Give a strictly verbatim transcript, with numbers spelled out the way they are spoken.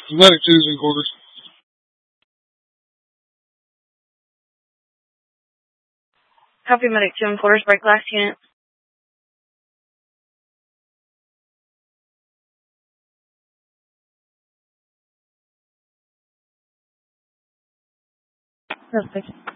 Medic two's in quarters. Copy, Medic two in quarters, break last unit. Perfect.